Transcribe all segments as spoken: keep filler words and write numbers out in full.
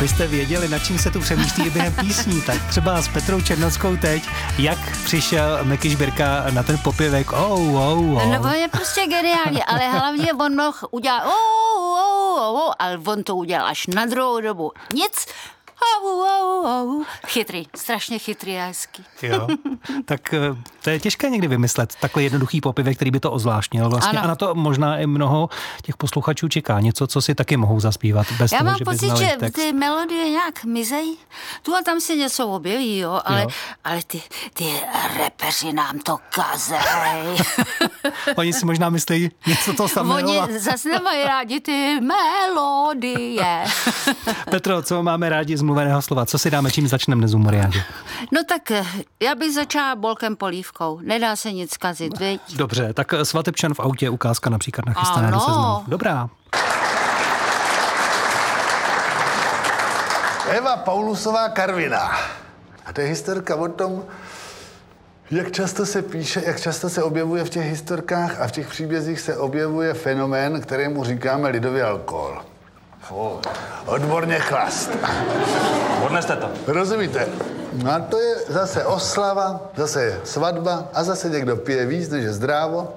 Abyste věděli, nad čím se tu přemýšlí během písní, tak třeba s Petrou Černockou teď, jak přišel Meky Žbirka na ten popěvek. Oh, oh, oh. No on je prostě geniální, ale hlavně on mohl udělat oh, oh, oh, oh, ale on to udělal až na druhou dobu. Nic. Oh, oh, oh. Chytrý, strašně chytrý a hezký. Jo, tak to je těžké někdy vymyslet takový jednoduchý popěvek, který by to ozvláštnil vlastně. Ano. A na to možná i mnoho těch posluchačů čeká. Něco, co si taky mohou zaspívat bez Já toho, mám že by pocit, znali že text. ty melodie nějak mizejí. Tu a tam si něco objeví, jo, ale, jo. ale ty, ty repeři nám to kazej. Oni si možná myslí něco to samého. Oni zase nemají rádi ty melodie. Petro, co máme rádi z mluveného slova? Co si dáme, čím začneme dnes u Moriády? No tak já bych začala bolkem polívkou. Nedá se nic kazit, viď? Dobře, tak Svatebčan v autě, ukázka například nachystaná do seznamu. Dobrá. Eva Paulusová Karviná. A to je historka o tom, jak často se píše, jak často se objevuje v těch historkách a v těch příbězích se objevuje fenomén, kterému říkáme lidový alkohol. Oh. Odborně chlast. Odneste to. Rozumíte? No a to je zase oslava, zase je svatba a zase někdo pije víc, než je zdrávo.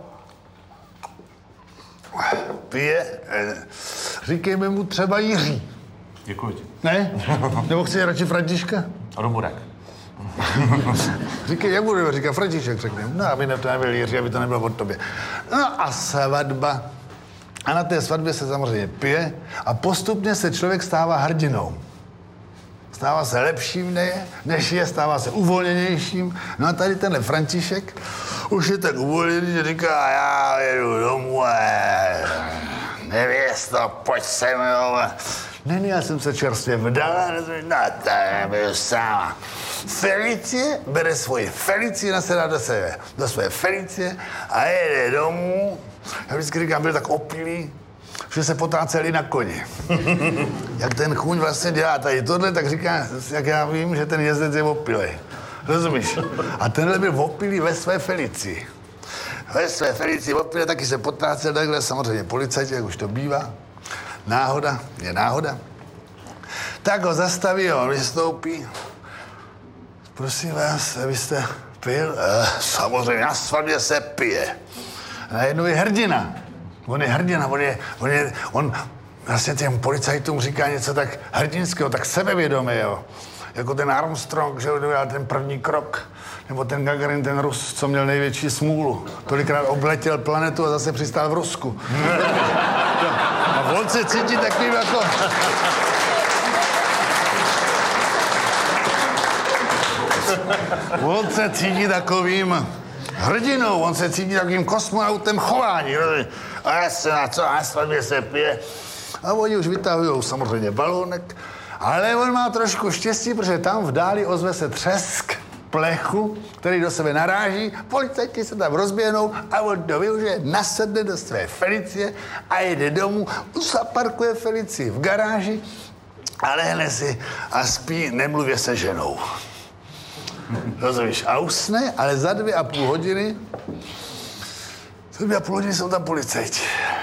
Pije, říkejme mu třeba Jiří. Děkuji ti. Ne? Nebo chci radši Františka? Ruburek. Říkej, jak budu říkat, František řekne. No, aby to nebyl Jiří, aby to nebylo od tobě. No a svatba. A na té svatbě se samozřejmě pije a postupně se člověk stává hrdinou. Stává se lepším, než je, stává se uvolněnějším. No a tady tenhle František už je tak uvolněný, že říká, já jedu domů a nevěsto, pojď sem, jo. Ne, ne, já jsem se čerstvě vdala, no to byl sama. Felicie bere svoji Felicie, nasedá do sebe, do své Felicie a jede domů. Já vždycky říkám, byl tak opilý, že se potáceli na koni. Jak ten kůň vlastně dělá tady tohle, tak říká, jak já vím, že ten jezdec je opilý. Rozumíš? A tenhle byl opilý ve své Felicii. Ve své Felicii opilý, taky se potácel takhle, samozřejmě policajti, jak už to bývá. Náhoda je náhoda. Tak ho zastaví, on vystoupí. Prosím vás, abyste pil? Eh, samozřejmě, na svatbě se pije. Najednou je hrdina. On je hrdina, on je, on je, on vlastně těm policajtům říká něco tak hrdinského, tak sebevědomého. Jako ten Armstrong, že udělal ten první krok. Nebo ten Gagarin, ten Rus, co měl největší smůlu. Tolikrát obletěl planetu a zase přistál v Rusku. A on se cítí takovým jako... On se cítí takovým hrdinou, on se cítí takovým kosmonautem chování. A já se na co, na svatbě se pije. A oni už vytahujou samozřejmě balónek. Ale on má trošku štěstí, protože tam v dáli ozve se třesk plechu, který do sebe naráží, policajti se tam rozběhnou a on to využije, nasedne do své Felicie a jede domů, zaparkuje Felicii v garáži a lehne si a spí, nemluvě se ženou. Rozumíš? A usne, ale za dvě a půl hodiny, za dvě a půl hodiny jsou tam policajti.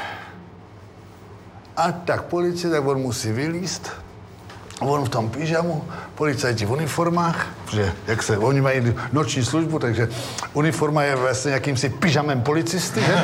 A tak policie, tak on musí vylízt. On v tom pyžamu, policajti v uniformách, protože jak se, oni mají noční službu, takže uniforma je vlastně jakýmsi pyžamem policisty, že?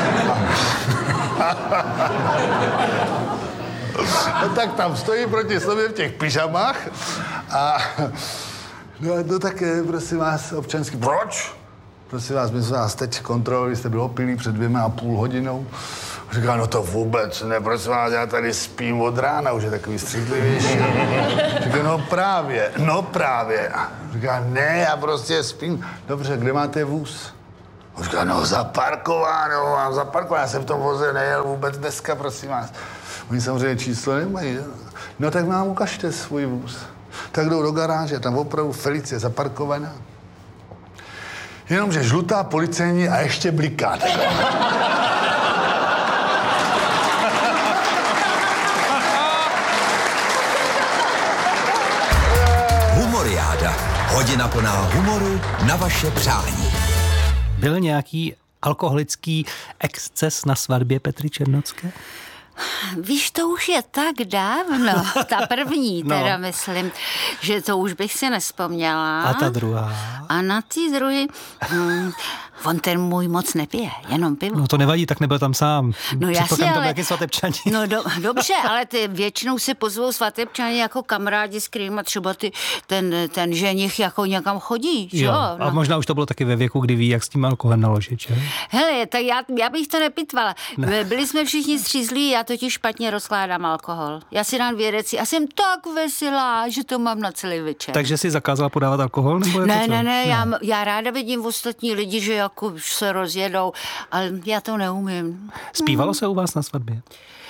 No tak tam stojí proti sobě v těch pyžamách a no, no tak prosím vás, občanský, proč? Prosím vás, my jsme vás teď kontrolovali, jste byl opilý před dvěma a půl hodinou. Říká, no to vůbec ne, prosím vás, já tady spím od rána, už je takový střídlivější. Říká, no právě, no právě. Říká, ne, já prostě spím. Dobře, kde máte vůz? Říká, no zaparkováno, mám zaparkováno, já jsem v tom voze nejel vůbec dneska, prosím vás. Oni samozřejmě číslo nemají, že? No tak nám ukažte svůj vůz. Tak jdou do garáže, tam opravdu Felicie zaparkovaná. Jenomže žlutá policejní a ještě bliká. Humoriáda. Hodina plná humoru na vaše přání. Byl nějaký alkoholický exces na svatbě Petry Černocké? Víš, to už je tak dávno, ta první teda no. myslím, že to už bych si nespomněla. A ta druhá? A na ty druhý, hm, on ten můj moc nepije, jenom pivo. No to nevadí, tak nebyl tam sám. No jasně, ale... Jaký svatebčani. No do, dobře, ale ty většinou si pozvou svatebčani jako kamarádi, s kterýma třeba ty, ten, ten ženich jako někam chodí, jo? jo no. A možná už to bylo taky ve věku, kdy ví, jak s tím alkoholem naložit, že? Hele, tak já, já bych to nepitvala. Ne. Byli jsme všichni střízlí, já totiž špatně rozkládám alkohol. Já si dám dvě deci a jsem tak veselá, že to mám na celý večer. Takže jsi zakázala podávat alkohol? Nebo jako ne, co? ne, ne, já, já ráda vidím ostatní lidi, že jako už se rozjedou, ale já to neumím. Zpívalo se u vás na svatbě?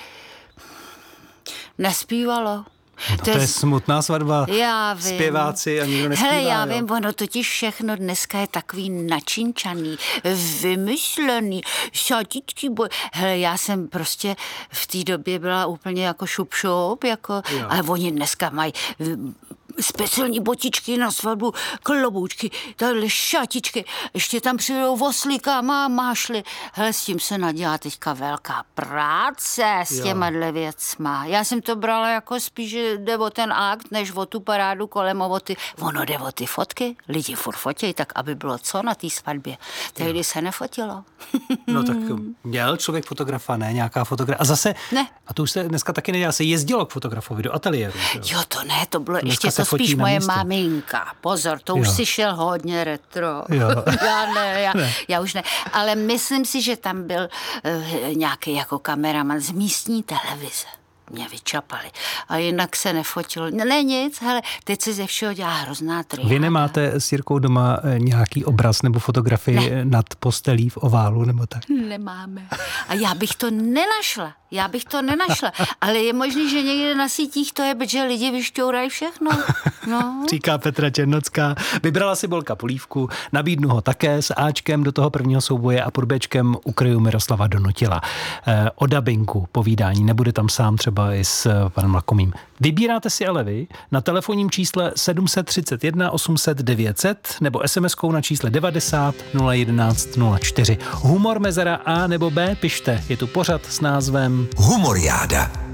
Nespívalo. No, to, to je smutná svatba. Já vím. Zpěváci a nikdo nespívá. Hele, já jo. vím, ono totiž všechno dneska je takový načinčaný, vymyšlený, šatičky boj. Hele, já jsem prostě v té době byla úplně jako šup šup, jako, ale oni dneska mají speciální botičky na svatbu, kloboučky, tahle šatičky, ještě tam přijdou voslíka, má mášli. Hele, s tím se nadělá teďka velká práce s těma dle věcma. Já jsem to brala jako spíš, že jde o ten akt, než o tu parádu kolem o ty, ono jde o ty fotky, lidi furt fotějí, tak aby bylo co na té svatbě. Tehdy se nefotilo. No tak měl člověk fotografa, ne? Nějaká fotografie. A zase, ne. A to už se dneska taky nedělá, se jezdilo k fotografovi do ateliéru. Jo, jo to ne, to bylo dneska ještě to spíš moje maminka. Pozor, to už jo. si šel hodně retro. Jo. já ne, já, ne, já už ne. Ale myslím si, že tam byl uh, nějaký jako kameraman z místní televize. Mě vyčapali. A jinak se nefotilo. Ne nic, hele, teď se ze všeho dělá hrozná triáda. Vy nemáte s Jirkou doma nějaký obraz nebo fotografii ne. nad postelí v oválu nebo tak? Nemáme. A já bych to nenašla. Já bych to nenašla. Ale je možný, že někde na sítích to je, protože lidi vyšťourají všechno. No. Říká Petra Černocká. Vybrala si Bolka Polívku, nabídnu ho také s Ačkem do toho prvního souboje a pod Bčkem ukryju Miroslava Donutila. E, o dabingu povídání, nebude tam sám třeba i s panem Lakomým. Vybíráte si ale vy na telefonním čísle sedm set třicet jedna osm set devět set nebo es em eskou na čísle devadesát nula jedenáct nula čtyři. Humor mezera A nebo B pište. Je tu pořad s názvem Humoriáda.